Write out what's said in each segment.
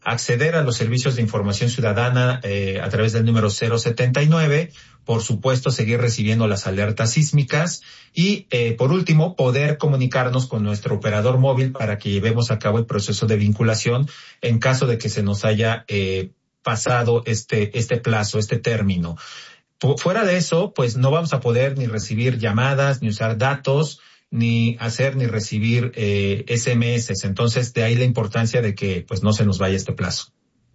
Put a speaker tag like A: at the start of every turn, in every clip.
A: acceder a los servicios de información ciudadana a través del número 079, por supuesto seguir recibiendo las alertas sísmicas y por último poder comunicarnos con nuestro operador móvil para que llevemos a cabo el proceso de vinculación en caso de que se nos haya pasado este plazo, este término. Fuera de eso, pues no vamos a poder ni recibir llamadas, ni usar datos, ni hacer ni recibir SMS. Entonces, de ahí la importancia de que pues no se nos vaya este plazo.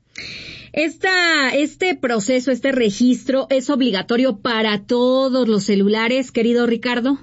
B: Este proceso, este registro, ¿es obligatorio para todos los celulares, querido Ricardo?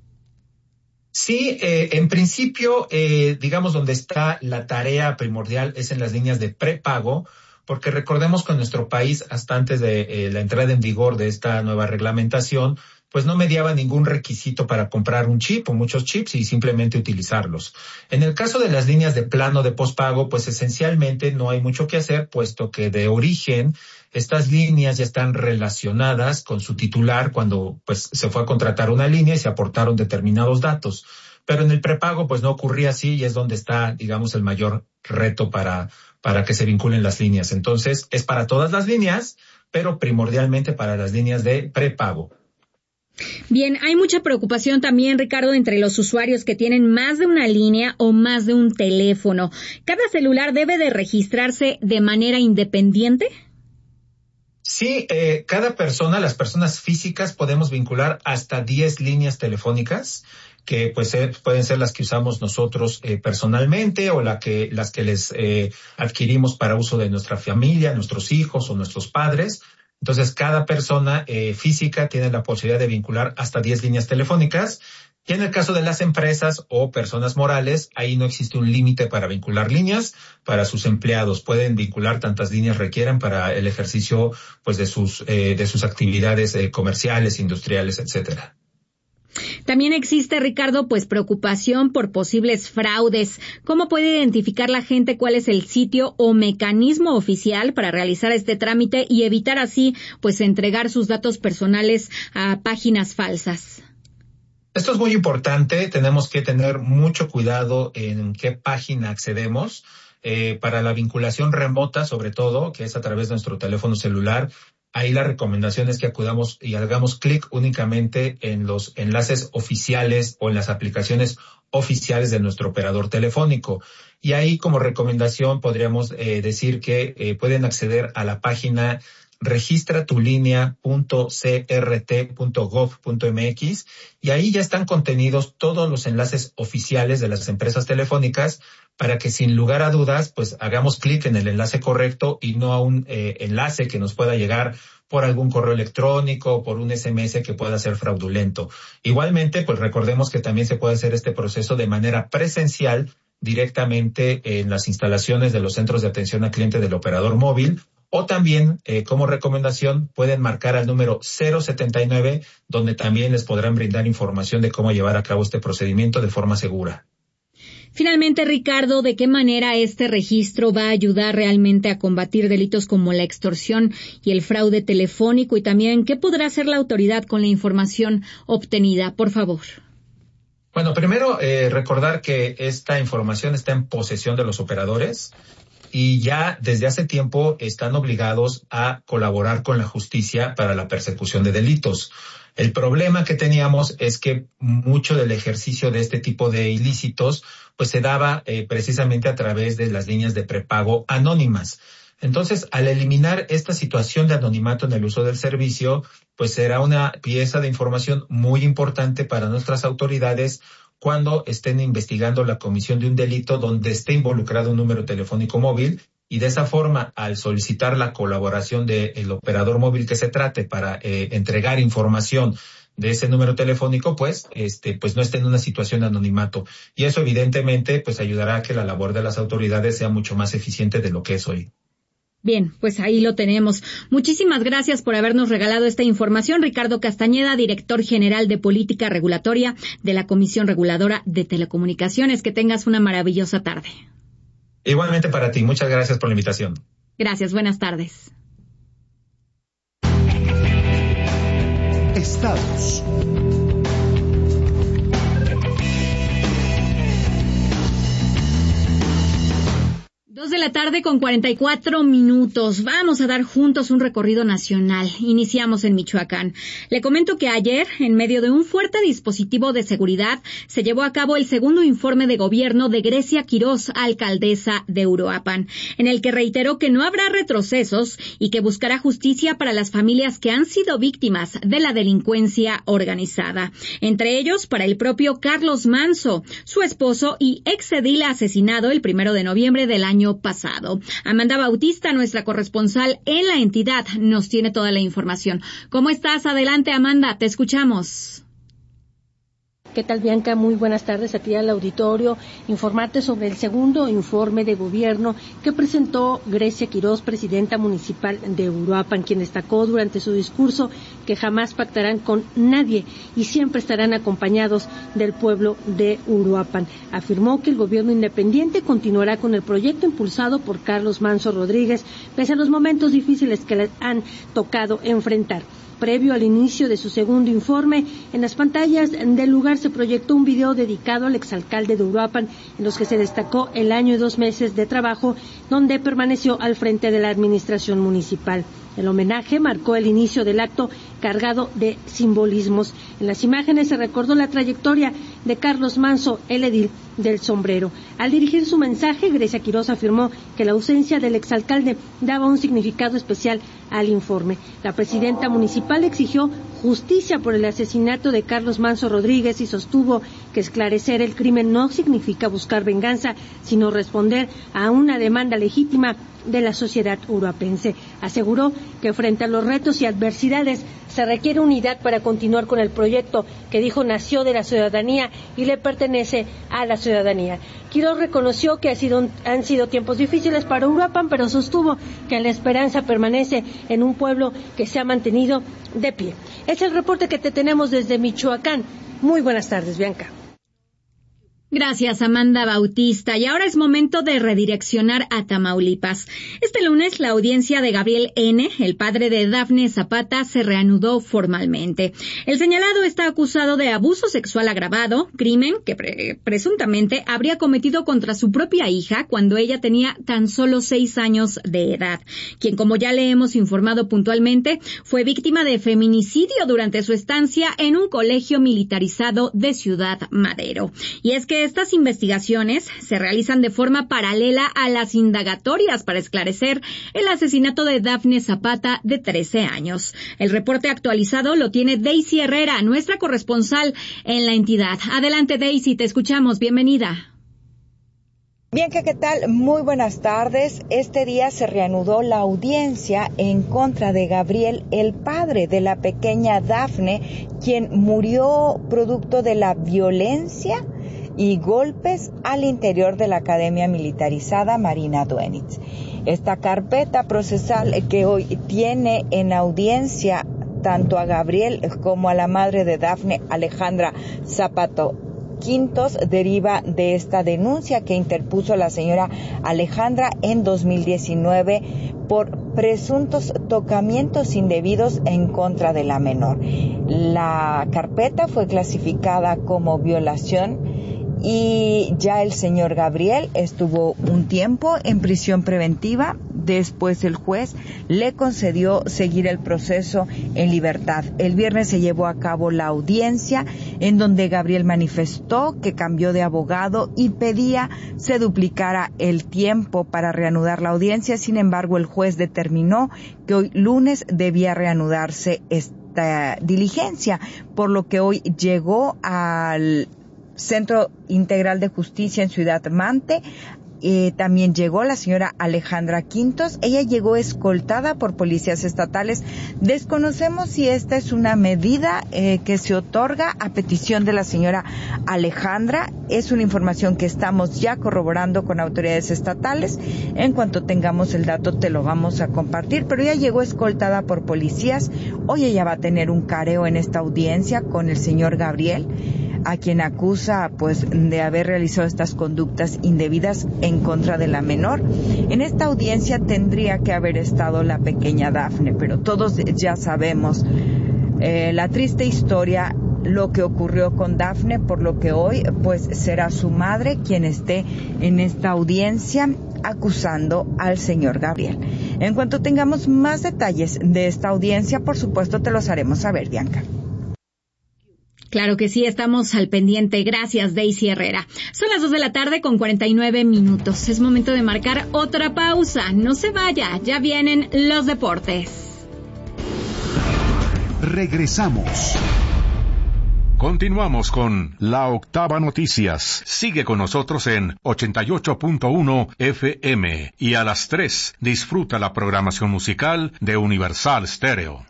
A: Sí, en principio, digamos, donde está la tarea primordial es en las líneas de prepago, porque recordemos que en nuestro país, hasta antes de la entrada en vigor de esta nueva reglamentación, pues no mediaba ningún requisito para comprar un chip o muchos chips y simplemente utilizarlos. En el caso de las líneas de plano de pospago, pues esencialmente no hay mucho que hacer, puesto que de origen estas líneas ya están relacionadas con su titular cuando pues se fue a contratar una línea y se aportaron determinados datos. Pero en el prepago pues no ocurría así y es donde está, digamos, el mayor reto para que se vinculen las líneas. Entonces, es para todas las líneas, pero primordialmente para las líneas de prepago.
B: Bien, hay mucha preocupación también, Ricardo, entre los usuarios que tienen más de una línea o más de un teléfono. ¿Cada celular debe de registrarse de manera independiente?
A: Sí, cada persona, las personas físicas, podemos vincular hasta 10 líneas telefónicas, que pues pueden ser las que usamos nosotros personalmente o las que les adquirimos para uso de nuestra familia, nuestros hijos o nuestros padres. Entonces, cada persona física tiene la posibilidad de vincular hasta 10 líneas telefónicas. Y en el caso de las empresas o personas morales, ahí no existe un límite para vincular líneas para sus empleados. Pueden vincular tantas líneas requieran para el ejercicio pues de sus actividades comerciales, industriales, etcétera.
B: También existe, Ricardo, pues preocupación por posibles fraudes. ¿Cómo puede identificar la gente cuál es el sitio o mecanismo oficial para realizar este trámite y evitar así pues entregar sus datos personales a páginas falsas?
A: Esto es muy importante. Tenemos que tener mucho cuidado en qué página accedemos. Para la vinculación remota, sobre todo, que es a través de nuestro teléfono celular, ahí la recomendación es que acudamos y hagamos clic únicamente en los enlaces oficiales o en las aplicaciones oficiales de nuestro operador telefónico. Y ahí como recomendación podríamos decir que pueden acceder a la página registratulinea.crt.gov.mx y ahí ya están contenidos todos los enlaces oficiales de las empresas telefónicas para que sin lugar a dudas pues hagamos clic en el enlace correcto y no a un enlace que nos pueda llegar por algún correo electrónico o por un SMS que pueda ser fraudulento. Igualmente, pues recordemos que también se puede hacer este proceso de manera presencial directamente en las instalaciones de los centros de atención al cliente del operador móvil. O también, como recomendación, pueden marcar al número 079, donde también les podrán brindar información de cómo llevar a cabo este procedimiento de forma segura.
B: Finalmente, Ricardo, ¿de qué manera este registro va a ayudar realmente a combatir delitos como la extorsión y el fraude telefónico? Y también, ¿qué podrá hacer la autoridad con la información obtenida? Por favor.
A: Bueno, primero, recordar que esta información está en posesión de los operadores y ya desde hace tiempo están obligados a colaborar con la justicia para la persecución de delitos. El problema que teníamos es que mucho del ejercicio de este tipo de ilícitos pues se daba precisamente a través de las líneas de prepago anónimas. Entonces, al eliminar esta situación de anonimato en el uso del servicio, pues será una pieza de información muy importante para nuestras autoridades cuando estén investigando la comisión de un delito donde esté involucrado un número telefónico móvil y de esa forma, al solicitar la colaboración del operador móvil que se trate para entregar información de ese número telefónico, pues no esté en una situación de anonimato. Y eso evidentemente pues ayudará a que la labor de las autoridades sea mucho más eficiente de lo que es hoy.
B: Bien, pues ahí lo tenemos. Muchísimas gracias por habernos regalado esta información. Ricardo Castañeda, director general de Política Regulatoria de la Comisión Reguladora de Telecomunicaciones. Que tengas una maravillosa tarde.
A: Igualmente para ti. Muchas gracias por la invitación.
B: Gracias. Buenas tardes.
C: Estados.
B: 2:44 p.m. Vamos a dar juntos un recorrido nacional. Iniciamos en Michoacán. Le comento que ayer, en medio de un fuerte dispositivo de seguridad, se llevó a cabo el segundo informe de gobierno de Grecia Quirós, alcaldesa de Uruapan, en el que reiteró que no habrá retrocesos y que buscará justicia para las familias que han sido víctimas de la delincuencia organizada. Entre ellos, para el propio Carlos Manso, su esposo y exedil asesinado el 1 de noviembre del año pasado. Amanda Bautista, nuestra corresponsal en la entidad, nos tiene toda la información. ¿Cómo estás? Adelante, Amanda, te escuchamos.
C: ¿Qué tal, Bianca? Muy buenas tardes a ti al auditorio. Informarte sobre el segundo informe de gobierno que presentó Grecia Quirós, presidenta municipal de Uruapan, quien destacó durante su discurso que jamás pactarán con nadie y siempre estarán acompañados del pueblo de Uruapan. Afirmó que el gobierno independiente continuará con el proyecto impulsado por Carlos Manso Rodríguez, pese a los momentos difíciles que les han tocado enfrentar. Previo al inicio de su segundo informe, en las pantallas del lugar se proyectó un video dedicado al exalcalde de Uruapan, en los que se destacó el año y 2 meses de trabajo donde permaneció al frente de la administración municipal. El homenaje marcó el inicio del acto cargado de simbolismos. En las imágenes se recordó la trayectoria de Carlos Manso, el edil del Sombrero. Al dirigir su mensaje, Grecia Quirós afirmó que la ausencia del exalcalde daba un significado especial al informe. La presidenta municipal exigió justicia por el asesinato de Carlos Manso Rodríguez y sostuvo que esclarecer el crimen no significa buscar venganza, sino responder a una demanda legítima de la sociedad uruapense. Aseguró que frente a los retos y adversidades se requiere unidad para continuar con el proyecto que dijo nació de la ciudadanía y le pertenece a la ciudadanía. Quirós reconoció que han sido tiempos difíciles para Uruapan, pero sostuvo que la esperanza permanece en un pueblo que se ha mantenido de pie. Es el reporte que te tenemos desde Michoacán. Muy buenas tardes, Bianca.
B: Gracias, Amanda Bautista. Y ahora es momento de redireccionar a Tamaulipas. Este lunes, la audiencia de Gabriel N., el padre de Dafne Zapata, se reanudó formalmente. El señalado está acusado de abuso sexual agravado, crimen que presuntamente habría cometido contra su propia hija cuando ella tenía tan solo 6 años de edad, quien, como ya le hemos informado puntualmente, fue víctima de feminicidio durante su estancia en un colegio militarizado de Ciudad Madero. Y es que estas investigaciones se realizan de forma paralela a las indagatorias para esclarecer el asesinato de Dafne Zapata, de 13 años. El reporte actualizado lo tiene Daisy Herrera, nuestra corresponsal en la entidad. Adelante, Daisy, te escuchamos. Bienvenida.
D: Bien, ¿qué tal? Muy buenas tardes. Este día se reanudó la audiencia en contra de Gabriel, el padre de la pequeña Dafne, quien murió producto de la violencia y golpes al interior de la Academia Militarizada Marina Duenitz. Esta carpeta procesal que hoy tiene en audiencia tanto a Gabriel como a la madre de Dafne, Alejandra Zapata Quintos, deriva de esta denuncia que interpuso la señora Alejandra en 2019 por presuntos tocamientos indebidos en contra de la menor. La carpeta fue clasificada como violación y ya el señor Gabriel estuvo un tiempo en prisión preventiva. Después el juez le concedió seguir el proceso en libertad. El viernes se llevó a cabo la audiencia en donde Gabriel manifestó que cambió de abogado y pedía se duplicara el tiempo para reanudar la audiencia. Sin embargo, el juez determinó que hoy lunes debía reanudarse esta diligencia, por lo que hoy llegó al Centro Integral de Justicia en Ciudad Mante. También llegó la señora Alejandra Quintos. Ella llegó escoltada por policías estatales. Desconocemos si esta es una medida que se otorga a petición de la señora Alejandra. Es una información que estamos ya corroborando con autoridades estatales. En cuanto tengamos el dato te lo vamos a compartir, pero ella llegó escoltada por policías. Hoy ella va a tener un careo en esta audiencia con el señor Gabriel, a quien acusa pues de haber realizado estas conductas indebidas en contra de la menor. En esta audiencia tendría que haber estado la pequeña Dafne, pero todos ya sabemos la triste historia, lo que ocurrió con Dafne, por lo que hoy pues será su madre quien esté en esta audiencia. acusando al señor Gabriel. En cuanto tengamos más detalles de esta audiencia, por supuesto te los haremos saber, Bianca.
B: Claro que sí, estamos al pendiente. Gracias, Daisy Herrera. Son las 2:49 p.m. Es momento de marcar otra pausa. No se vaya, ya vienen los deportes.
E: Regresamos.
F: Continuamos con La Octava Noticias. Sigue con nosotros en 88.1 FM y a las 3 disfruta la programación musical de Universal Stereo.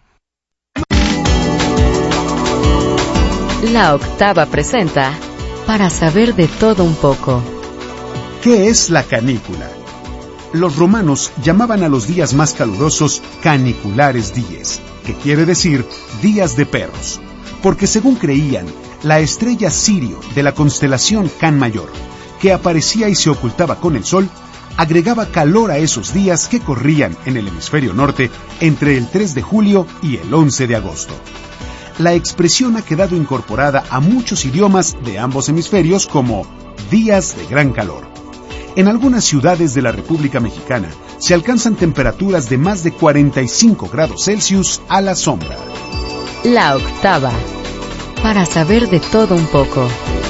G: La Octava presenta Para saber de todo un poco.
E: ¿Qué es la canícula? Los romanos llamaban a los días más calurosos caniculares dies, que quiere decir días de perros, porque según creían, la estrella Sirio de la constelación Can Mayor, que aparecía y se ocultaba con el sol, agregaba calor a esos días que corrían en el hemisferio norte entre el 3 de julio y el 11 de agosto. La expresión ha quedado incorporada a muchos idiomas de ambos hemisferios como días de gran calor. En algunas ciudades de la República Mexicana se alcanzan temperaturas de más de 45 grados Celsius a la sombra.
G: La Octava. Para saber de todo un poco.